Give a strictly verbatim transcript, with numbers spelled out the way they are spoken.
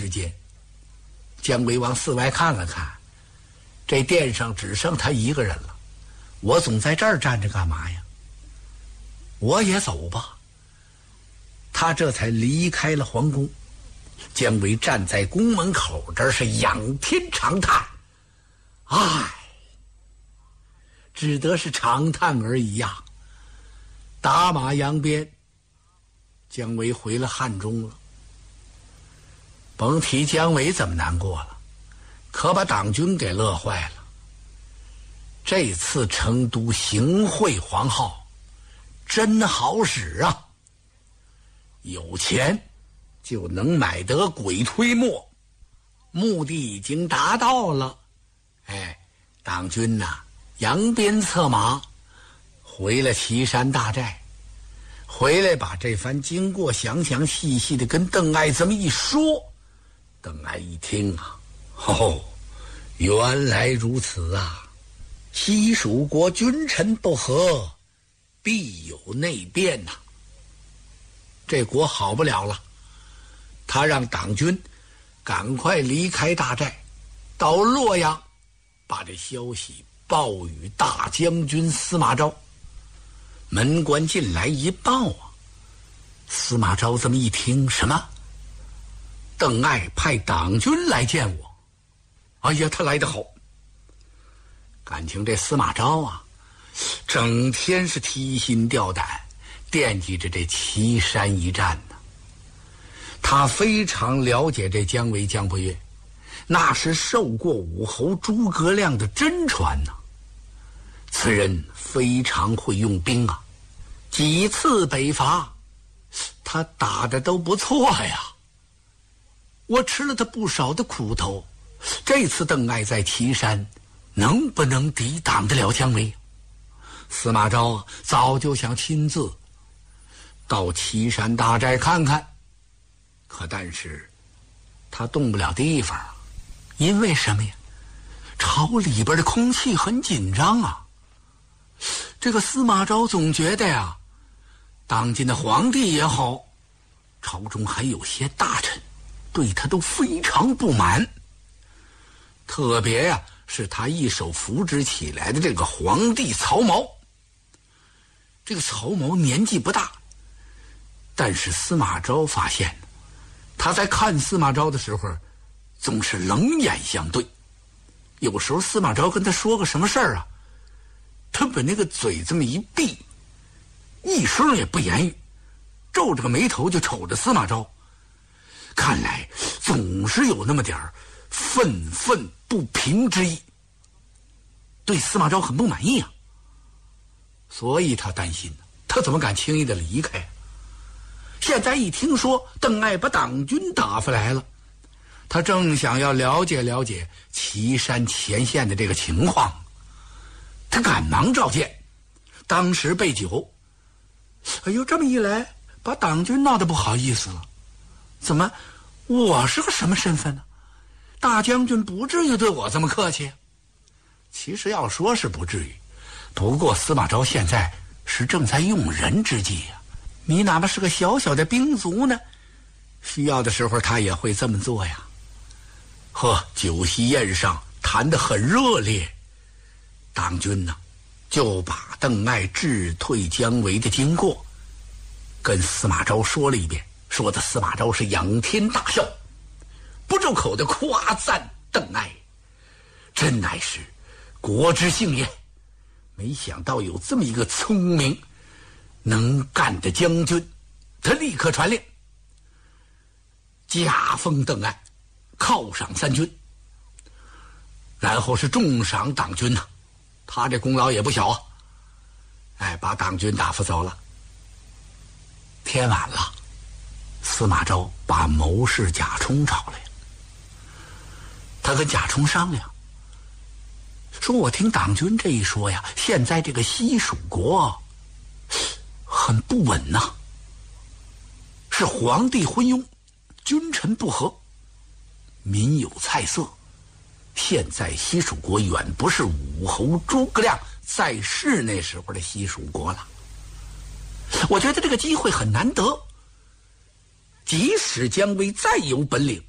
时间，姜维往四外看了看，这殿上只剩他一个人了，我总在这儿站着干嘛呀？我也走吧。他这才离开了皇宫。姜维站在宫门口这儿是仰天长叹，唉，只得是长叹而已呀。打马扬鞭，姜维回了汉中了。甭提姜维怎么难过了，可把党军给乐坏了。这次成都行贿黄皓真好使啊，有钱就能买得鬼推磨，目的已经达到了。哎，党军呐、啊，扬鞭策马回了岐山大寨，回来把这番经过详详细细的跟邓艾这么一说。邓艾一听啊，哦，原来如此啊！西蜀国君臣不和，必有内变呐、啊，这国好不了了。他让党军赶快离开大寨，到洛阳，把这消息报与大将军司马昭。门官进来一报啊，司马昭这么一听，什么？邓艾派党军来见我。哎呀，他来得好。感情这司马昭啊，整天是提心吊胆，惦记着这岐山一战呢。他非常了解这姜维姜伯约，那是受过武侯诸葛亮的真传呐、啊。此人非常会用兵啊，几次北伐，他打的都不错呀。我吃了他不少的苦头，这次邓艾在岐山能不能抵挡得了姜维？司马昭早就想亲自到岐山大寨看看，可但是他动不了地方，因为什么呀？朝里边的空气很紧张啊。这个司马昭总觉得呀，当今的皇帝也好，朝中还有些大臣对他都非常不满，特别呀是他一手扶植起来的这个皇帝曹髦。这个曹髦年纪不大，但是司马昭发现他在看司马昭的时候总是冷眼相对，有时候司马昭跟他说个什么事儿啊，他把那个嘴这么一闭，一声也不言语，皱着个眉头就瞅着司马昭，看来总是有那么点儿愤愤不平之意，对司马昭很不满意啊。所以他担心，他怎么敢轻易的离开啊？现在一听说邓艾把党军打发来了，他正想要了解了解岐山前线的这个情况，他赶忙召见，当时备酒。哎呦，这么一来把党军闹得不好意思了。怎么，我是个什么身份呢？大将军不至于对我这么客气。其实要说是不至于，不过司马昭现在是正在用人之际呀、啊，你哪怕是个小小的兵卒呢，需要的时候他也会这么做呀。呵，酒席宴上谈得很热烈，党军呢就把邓艾智退姜维的经过跟司马昭说了一遍，说的司马昭是仰天大笑，不住口的夸赞邓艾，真乃是国之幸也。没想到有这么一个聪明能干的将军。他立刻传令加封邓艾，犒赏三军，然后是重赏党军呐、啊，他这功劳也不小啊。哎，把党军打发走了。天晚了，司马昭把谋士贾充找来，他跟贾充商量，说我听党军这一说呀，现在这个西蜀国很不稳呐、啊，是皇帝昏庸，君臣不和，民有菜色。现在西蜀国远不是武侯诸葛亮在世那时候的西蜀国了，我觉得这个机会很难得。即使姜维再有本领，